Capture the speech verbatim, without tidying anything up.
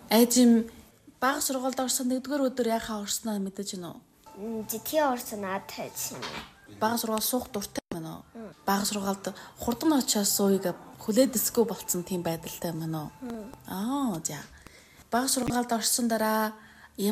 Айжим бага сургуульд орсон нэгдүгээр өдөр яхаа орсноо мэдэж байна уу? Житгий орсон наад хайж байна. Бага сургууль суух дуртай байна уу? Бага сургуульд хурдан очиос сууйг хүлээдэсгүй болцсон тийм байдалтай байна уу? Аа за. Бага сургуульд орсон дараа